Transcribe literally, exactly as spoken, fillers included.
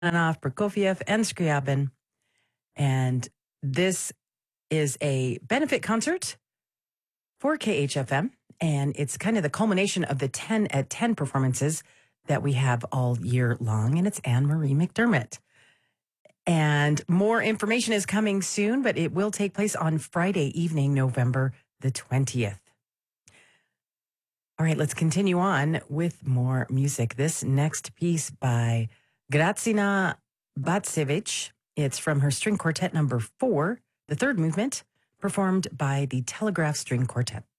Anaf, Prokofiev, and Scriabin. And this is a benefit concert for K H F M. And it's kind of the culmination of the ten at ten performances that we have all year long. And it's Anne Marie McDermott. And more information is coming soon, but it will take place on Friday evening, November the twentieth. All right, let's continue on with more music. This next piece by Gracina Batsevich. It's from her string quartet number four, the third movement, performed by the Telegraph String Quartet.